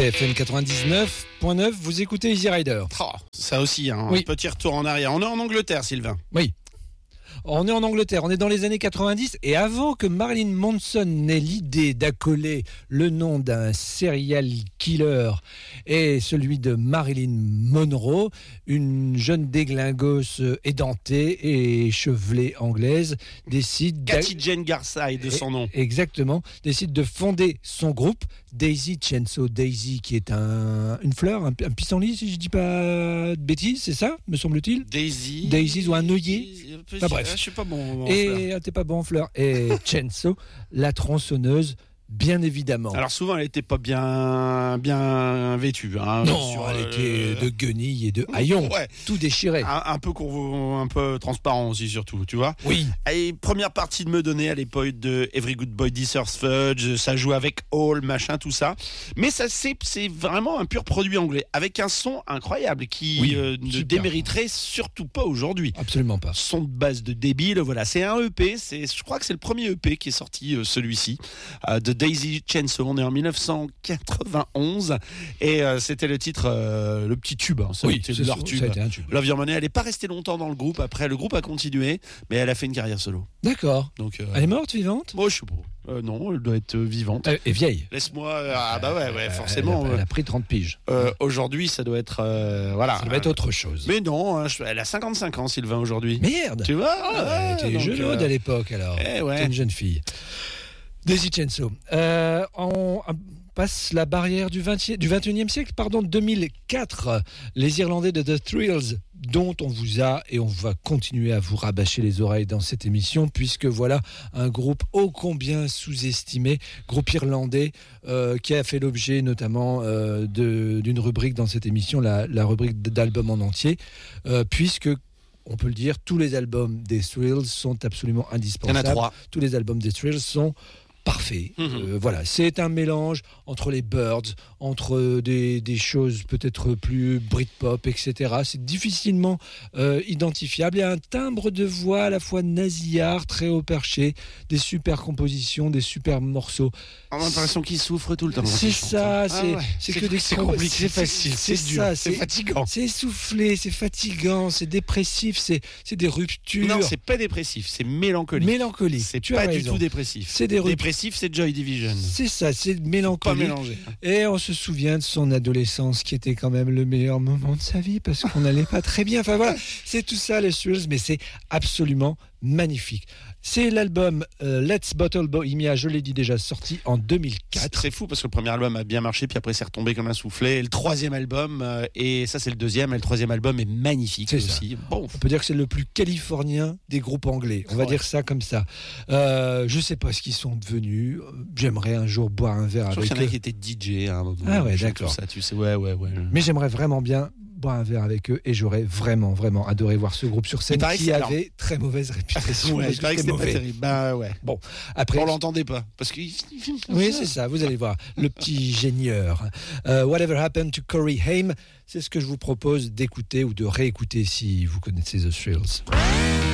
FM 99.9, vous écoutez Easy Rider. Oh, ça aussi, un petit retour en arrière. On est en Angleterre, Sylvain. Oui. On est en Angleterre, on est dans les années 90 et avant que Marilyn Manson n'ait l'idée d'accoler le nom d'un serial killer et celui de Marilyn Monroe, une jeune déglingosse édentée et chevelée anglaise décide... Katy Jane Garside de son nom. Exactement, décide de fonder son groupe Daisy Chainsaw. Daisy qui est une fleur, un pissenlit si je dis pas de bêtises, c'est ça me semble-t-il. Daisy ou un œillet. Enfin, bref. Je suis pas bon en et t'es pas bon en fleurs. Et Chainsaw, la tronçonneuse, bien évidemment. Alors souvent, elle était pas bien vêtue. Hein, non, elle était de guenilles et de haillons, tout déchiré. Un peu transparent aussi surtout, tu vois. Oui. Et première partie de Me Donner à l'époque de Every Good Boy Deserves Fudge, ça joue avec Hall, machin, tout ça. Mais ça, c'est vraiment un pur produit anglais, avec un son incroyable qui ne démériterait surtout pas aujourd'hui. Absolument pas. Son de base de débile, voilà. C'est un EP, je crois que c'est le premier EP qui est sorti, celui-ci, de Daisy Chainsaw. On est en 1991 et c'était le titre, le petit tube. Hein, c'était leur tube. Love Your Money. Elle n'est pas restée longtemps dans le groupe. Après, le groupe a continué, mais elle a fait une carrière solo. D'accord. Donc, elle est morte, vivante ? Moi, je sais pas. Non, elle doit être vivante. Et vieille. Laisse-moi. Forcément. Elle a pris 30 piges. Aujourd'hui, ça doit être. Voilà. Ça doit être autre chose. Mais non, elle a 55 ans, Sylvain, aujourd'hui. Merde. Tu vois elle était jeune à l'époque, alors. C'était une jeune fille. Daisy Chainsaw. On passe la barrière du 21e siècle, 2004. Les Irlandais de The Thrills, dont on vous a et on va continuer à vous rabâcher les oreilles dans cette émission, puisque voilà un groupe ô combien sous-estimé, groupe irlandais qui a fait l'objet notamment d'une rubrique dans cette émission, la rubrique d'albums en entier, puisque on peut le dire, tous les albums des Thrills sont absolument indispensables. Il y en a 3. Tous les albums des Thrills sont parfaits. Voilà, c'est un mélange entre les Byrds, entre des choses peut-être plus Britpop, etc. C'est difficilement identifiable. Il y a un timbre de voix à la fois nasillard, très haut perché, des super compositions, des super morceaux. On a l'impression qu'ils souffrent tout le temps. C'est ça, c'est que des compliqué, c'est facile, c'est dur, c'est fatigant. C'est essoufflé, c'est fatigant, c'est dépressif, c'est des ruptures. Non, c'est pas dépressif, c'est mélancolique. Mélancolique. C'est pas du tout dépressif. C'est des ruptures. Dépressif, c'est Joy Division. C'est ça, c'est mélancolique. Pas mélangé. Et on se souvient de son adolescence qui était quand même le meilleur moment de sa vie parce qu'on n'allait pas très bien. Enfin voilà, c'est tout ça les Thrills, mais c'est absolument magnifique. C'est l'album Let's Bottle Bohemia, je l'ai dit déjà, sorti en 2004. C'est fou parce que le premier album a bien marché, puis après c'est retombé comme un soufflet. Et le troisième album, et ça c'est le deuxième, et le troisième album est magnifique aussi. Bon. On peut dire que c'est le plus californien des groupes anglais. On va dire ça comme ça. Je sais pas ce qu'ils sont devenus. J'aimerais un jour boire un verre avec eux. Je crois qu'il y en a qui étaient DJ à un moment. Ah ouais, d'accord. Ça, tu sais, ouais. Mais j'aimerais vraiment bien boire un verre avec eux et j'aurais vraiment adoré voir ce groupe sur scène qui avait très mauvaise réputation. Je parie que c'était pas terrible. Bon, après on l'entendait pas parce que oui, c'est ça, vous allez voir le petit génieur. Whatever Happened to Corey Haim, c'est ce que je vous propose d'écouter ou de réécouter si vous connaissez The Thrills.